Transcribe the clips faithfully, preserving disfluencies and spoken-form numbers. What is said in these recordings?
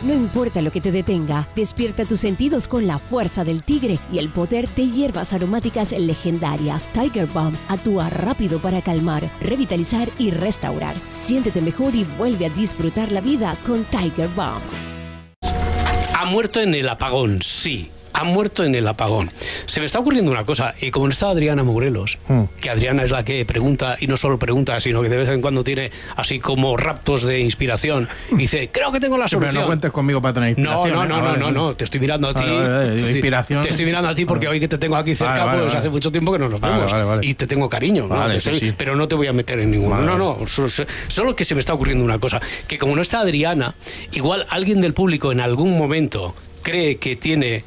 No importa lo que te detenga, despierta tus sentidos con la fuerza del tigre y el poder de hierbas aromáticas legendarias. Tiger Balm actúa rápido para calmar, revitalizar y restaurar. Siéntete mejor y vuelve a disfrutar la vida con Tiger Balm. Ha muerto en el apagón, sí. Ha muerto en el apagón. Se me está ocurriendo una cosa, y como no está Adriana Morelos, mm. que Adriana es la que pregunta, y no solo pregunta, sino que de vez en cuando tiene así como raptos de inspiración, y dice, creo que tengo la solución. Pero no cuentes conmigo para tener inspiración. No, no, no, ¿eh? no, no, no, te estoy mirando a ti. Vale, vale, vale. Inspiración. Te estoy mirando a ti porque hoy que te tengo aquí cerca, vale, vale, pues vale. hace mucho tiempo que no nos vemos. Vale, vale, vale. Y te tengo cariño, ¿no? Vale, te sí, estoy, sí. pero no te voy a meter en ninguno. Vale. No, no, solo, solo que se me está ocurriendo una cosa, que como no está Adriana, igual alguien del público en algún momento cree que tiene...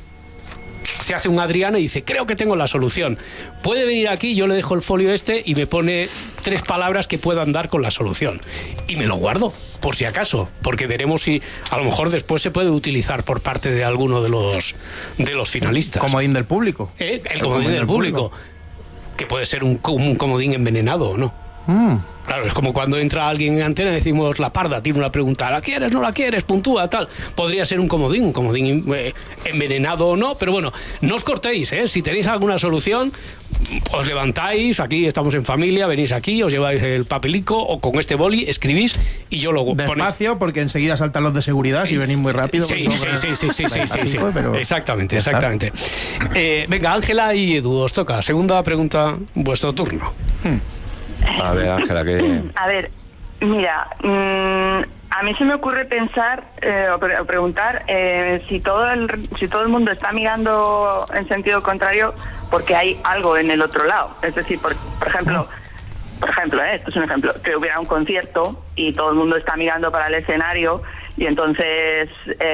Se hace un Adriana y dice, creo que tengo la solución. Puede venir aquí, yo le dejo el folio este y me pone tres palabras que puedan dar con la solución. Y me lo guardo, por si acaso, porque veremos si a lo mejor después se puede utilizar por parte de alguno de los, de los finalistas. Comodín del público. ¿Eh? El, el comodín, comodín del público, público. Que puede ser un, un comodín envenenado o no. Mm. Claro, es como cuando entra alguien en antena y decimos, la parda tiene una pregunta, ¿la quieres, no la quieres, puntúa, tal? Podría ser un comodín, un comodín eh, envenenado o no, pero bueno, no os cortéis, ¿eh? Si tenéis alguna solución, os levantáis, aquí estamos en familia, venís aquí, os lleváis el papelico o con este boli, escribís y yo lo ponéis. Despacio, porque enseguida saltan los de seguridad si venís muy rápido. Sí, sí, sí, sí, sí, sí, sí, sí, sí. Pero... Exactamente, exactamente. Eh, venga, Ángela y Edu, os toca. Segunda pregunta, vuestro turno. Hmm. A ver, Ángela, que... A ver, mira, mmm, a mí se me ocurre pensar eh, o, pre- o preguntar eh, si todo el si todo el mundo está mirando en sentido contrario porque hay algo en el otro lado. Es decir, por, por ejemplo, por ejemplo, eh, esto es un ejemplo, que hubiera un concierto y todo el mundo está mirando para el escenario y entonces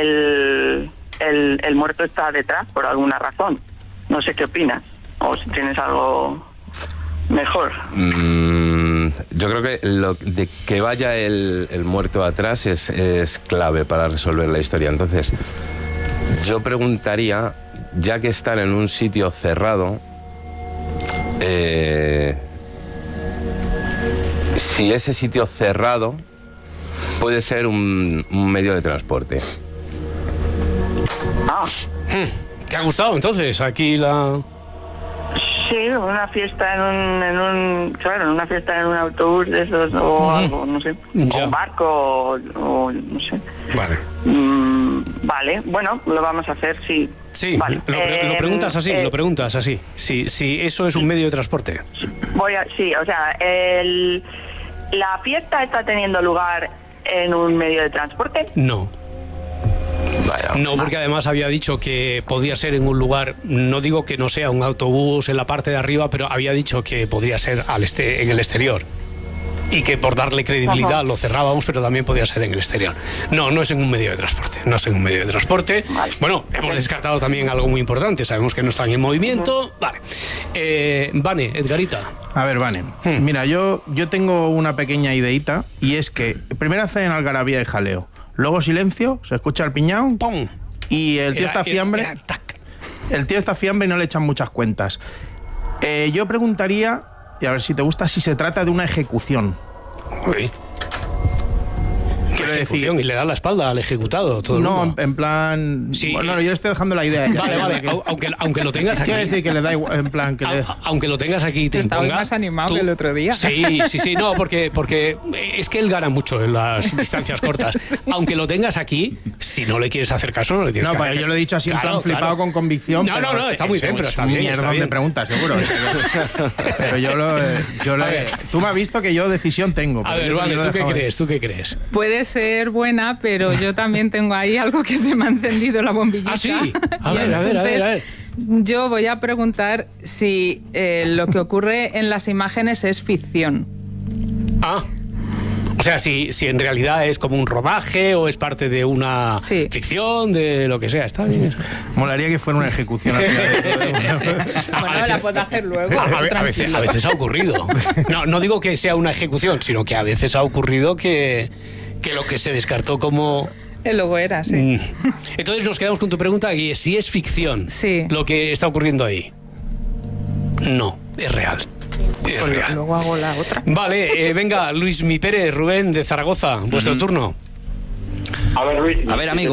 el, el, el muerto está detrás por alguna razón. No sé qué opinas, o si tienes algo... mejor. Mm, yo creo que lo de que vaya el, el muerto atrás es, es clave para resolver la historia. Entonces, yo preguntaría, ya que están en un sitio cerrado, eh, si ese sitio cerrado puede ser un, un medio de transporte. Ah. ¿Te ha gustado entonces aquí la...? Sí, una fiesta en un, en un, claro, una fiesta en un autobús de esos o mm. algo, no sé, ya. O un barco o, o no sé. Vale. Mm, vale, bueno, lo vamos a hacer, sí. Sí, vale. lo, pre- eh, lo preguntas así, eh, lo preguntas así. Si, si eso es un medio de transporte. Voy a, sí, o sea, el, ¿la fiesta está teniendo lugar en un medio de transporte? No. No, porque además había dicho que podía ser en un lugar, no digo que no sea un autobús en la parte de arriba, pero había dicho que podría ser al este, en el exterior. Y que por darle credibilidad lo cerrábamos, pero también podía ser en el exterior. No, no es en un medio de transporte, no es en un medio de transporte. Vale. Bueno, hemos descartado también algo muy importante, sabemos que no están en movimiento. Vale. Eh, Vane, Edgarita. A ver, Vane, hmm. mira, yo, yo tengo una pequeña ideita, y es que primero hacen algarabía y jaleo. Luego silencio, se escucha el piñao ¡pum! Y el tío era, está fiambre. Era, era, el tío está fiambre y no le echan muchas cuentas. Eh, yo preguntaría, y a ver si te gusta, si se trata de una ejecución. Uy. Quiero decir, y le da la espalda al ejecutado. Todo no, el mundo. en plan. Sí. Bueno, yo le estoy dejando la idea. Vale, vale. Que, aunque, aunque lo tengas aquí. Quiero decir que le da igual, en plan que le... a, aunque lo tengas aquí y te Estaba imponga, más animado tú, que el otro día. Sí, sí, sí. No, porque, porque es que él gana mucho en las distancias cortas. Aunque lo tengas aquí, si no le quieres hacer caso, no le tienes no, que hacer. No, pero yo lo he dicho así, claro, en plan flipado claro. con convicción. No, no, no, está muy bien, pero está bien. Mierda de preguntas, seguro. Pero yo lo. Yo lo tú me has visto que yo decisión tengo. A ver, vale, ¿tú qué crees? ¿Tú qué crees? Puede ser buena, pero yo también tengo ahí algo que se me ha encendido la bombillita. Ah, sí. A ver, a ver, a ver, a ver. Yo voy a preguntar si eh, lo que ocurre en las imágenes es ficción. Ah. O sea, si, si en realidad es como un rodaje o es parte de una sí. ficción, de lo que sea, está bien eso. Molaría que fuera una ejecución. Bueno, la puedo hacer luego. A, a, a, veces, a veces ha ocurrido. No, no digo que sea una ejecución, sino que a veces ha ocurrido que, que lo que se descartó como... El logo era, sí. Entonces nos quedamos con tu pregunta, y si es ficción sí. lo que está ocurriendo ahí. No, es real. Es pues real. Luego hago la otra. Vale, eh, venga, Luis Mi Pérez, Rubén de Zaragoza, vuestro mm-hmm. turno. A ver, Luis. A ver, amigo.